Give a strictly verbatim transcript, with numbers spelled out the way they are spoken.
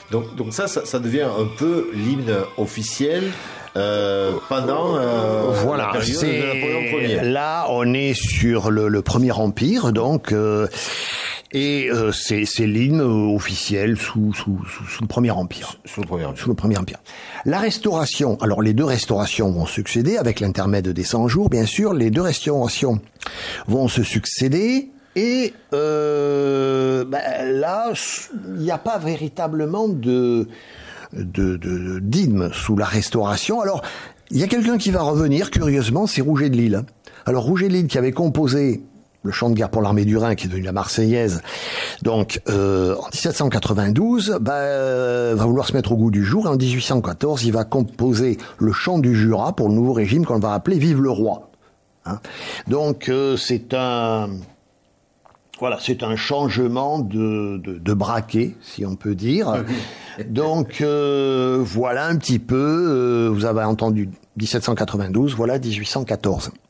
Donc, donc ça, ça, ça devient un peu l'hymne officiel euh, pendant euh, voilà, la période c'est, de Napoléon Ier. Là, on est sur le, le Premier Empire, donc... Euh, Et euh, c'est, c'est l'hymne officiel sous, sous, sous, sous le Premier Empire. Sous le Premier Empire. Sous le Premier Empire. La Restauration, alors les deux restaurations vont succéder, avec l'intermède des Cent-Jours, bien sûr, les deux restaurations vont se succéder, et euh, ben, là, il n'y a pas véritablement de, de, de, d'hymne sous la Restauration. Alors, il y a quelqu'un qui va revenir, curieusement, c'est Rouget de Lille. Alors, Rouget de Lille qui avait composé le chant de guerre pour l'armée du Rhin, qui est devenu la Marseillaise, donc euh, en dix-sept cent quatre-vingt-douze, bah, euh, va vouloir se mettre au goût du jour. Et en dix-huit cent quatorze, il va composer le chant du Jura pour le nouveau régime qu'on va appeler Vive le Roi. Hein. Donc euh, c'est un, voilà, c'est un changement de, de, de braquet, si on peut dire. Donc euh, voilà un petit peu. Euh, vous avez entendu dix-sept cent quatre-vingt-douze, voilà dix-huit cent quatorze.